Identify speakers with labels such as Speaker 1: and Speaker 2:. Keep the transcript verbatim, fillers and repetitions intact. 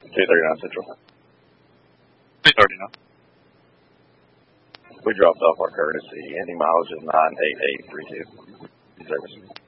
Speaker 1: two thirty-nine Central.
Speaker 2: two thirty-nine.
Speaker 1: We dropped off our courtesy. Any mileage is nine eight eight three two. Service.